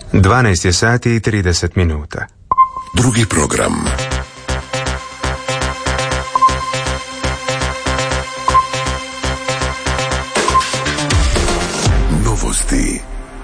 12 je sati i 30 minuta. Drugi program. Novosti.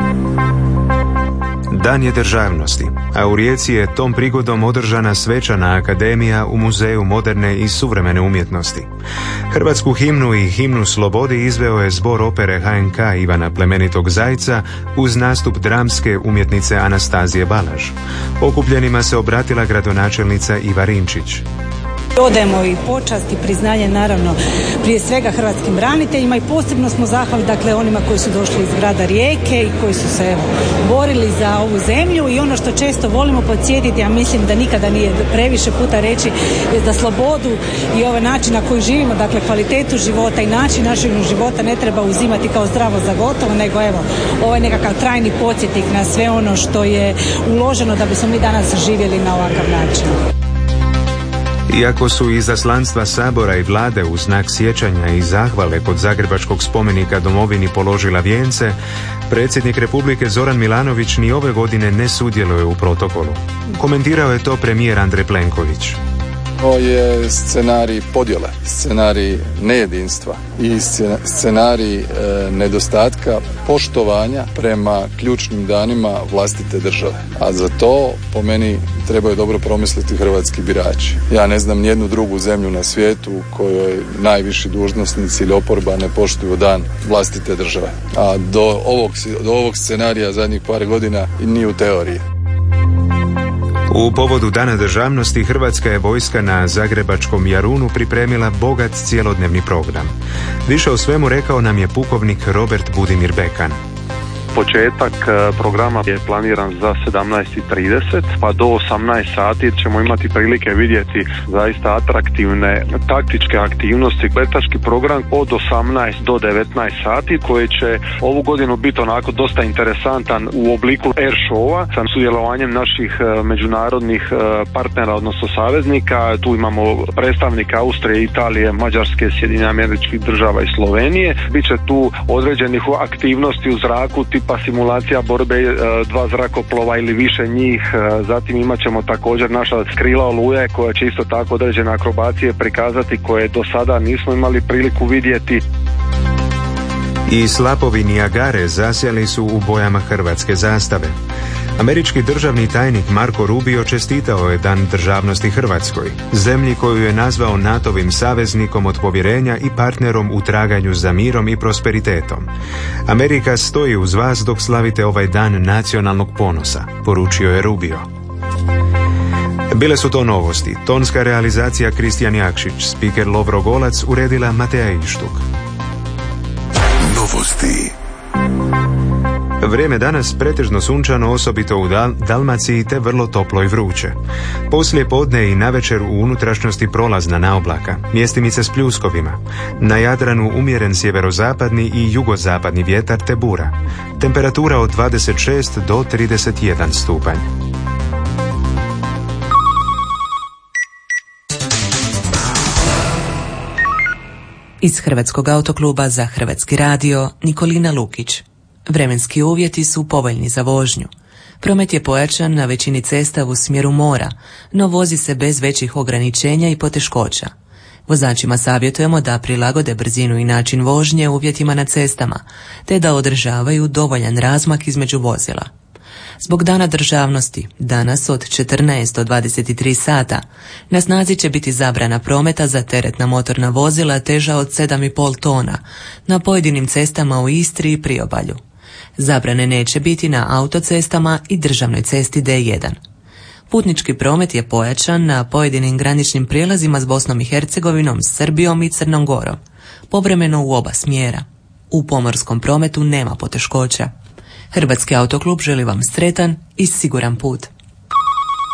Dan je državnosti, a u Rijeci je tom prigodom održana svečana akademija u Muzeju moderne i suvremene umjetnosti. Hrvatsku himnu i himnu slobodi izveo je zbor opere HNK Ivana Plemenitog Zajca uz nastup dramske umjetnice Anastazije Balaž. Okupljenima se obratila gradonačelnica Iva Rinčić. Odajemo i počast i priznanje naravno prije svega hrvatskim braniteljima i posebno smo zahvalni onima koji su došli iz grada Rijeke i koji su se borili za ovu zemlju i ono što često volimo podsjetiti, a mislim da nikada nije previše puta reći, je da slobodu i ovaj način na koji živimo, kvalitetu života i način našeg života ne treba uzimati kao zdravo za gotovo, nego ovo je nekakav trajni podsjetnik na sve ono što je uloženo da bismo mi danas živjeli na ovakav način. Iako su izaslanstva Sabora i Vlade u znak sjećanja i zahvale kod Zagrebačkog spomenika domovini položila vijence, predsjednik Republike Zoran Milanović ni ove godine ne sudjeluje u protokolu. Komentirao je to premijer Andrej Plenković. To je scenarij podjele, scenarij nejedinstva i scenarij nedostatka poštovanja prema ključnim danima vlastite države. A za to, po meni, trebaju dobro promisliti hrvatski birači. Ja ne znam nijednu drugu zemlju na svijetu u kojoj najviši dužnosnici ili oporba ne poštuju dan vlastite države. A do ovog scenarija zadnjih par godina ni u teoriji. U povodu Dana državnosti Hrvatska je vojska na Zagrebačkom Jarunu pripremila bogat cjelodnevni program. Više o svemu rekao nam je pukovnik Robert Budimir Bekan. Početak programa je planiran za 17:30 pa do 18 sati ćemo imati prilike vidjeti zaista atraktivne taktičke aktivnosti. Letački program od 18 do 19 sati koji će ovu godinu biti onako dosta interesantan u obliku air showa sa sudjelovanjem naših međunarodnih partnera, odnosno saveznika. Tu imamo predstavnika Austrije, Italije, Mađarske, Sjedinjenih Američkih Država i Slovenije. Biće tu određenih aktivnosti u zraku tipa simulacija borbe dva zrakoplova ili više njih. Zatim imat ćemo također naša krila Oluje koja će isto tako određene akrobacije prikazati koje do sada nismo imali priliku vidjeti. I slapovi Nijagare zasjali su u bojama hrvatske zastave. Američki državni tajnik Marko Rubio čestitao je Dan državnosti Hrvatskoj, zemlji koju je nazvao NATO-vim saveznikom od povjerenja i partnerom u traganju za mirom i prosperitetom. Amerika stoji uz vas dok slavite ovaj dan nacionalnog ponosa, poručio je Rubio. Bile su to novosti. Tonska realizacija Kristijan Jakšić, spiker Lovro Golac, uredila Mateja Ištuk. Novosti. Vrijeme danas pretežno sunčano, osobito u Dalmaciji, te vrlo toplo i vruće. Poslije podne i navečer u unutrašnjosti prolazna naoblaka, mjestimice s pljuskovima. Na Jadranu umjeren sjeverozapadni i jugozapadni vjetar te bura. Temperatura od 26 do 31 stupanj. Iz Hrvatskog autokluba za Hrvatski radio Nikolina Lukić. Vremenski uvjeti su povoljni za vožnju. Promet je pojačan na većini cesta u smjeru mora, no vozi se bez većih ograničenja i poteškoća. Vozačima savjetujemo da prilagode brzinu i način vožnje uvjetima na cestama, te da održavaju dovoljan razmak između vozila. Zbog Dana državnosti, danas od 14 do 23 sata, na snazi će biti zabrana prometa za teretna motorna vozila teža od 7,5 tona na pojedinim cestama u Istri i Priobalju. Zabrane neće biti na autocestama i državnoj cesti D1. Putnički promet je pojačan na pojedinim graničnim prijelazima s Bosnom i Hercegovinom, Srbijom i Crnom Gorom, povremeno u oba smjera. U pomorskom prometu nema poteškoća. Hrvatski autoklub želi vam sretan i siguran put.